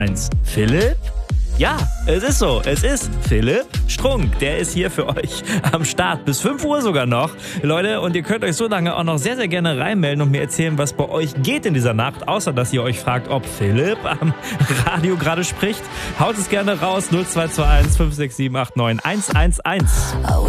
1. Philipp? Ja, es ist so. Es ist Philipp Strunk. Der ist hier für euch am Start. Bis 5 Uhr sogar noch. Leute, und ihr könnt euch so lange auch noch sehr, sehr gerne reinmelden und mir erzählen, was bei euch geht in dieser Nacht. Außer, dass ihr euch fragt, ob Philipp am Radio gerade spricht. Haut es gerne raus. 0221 567 89 111.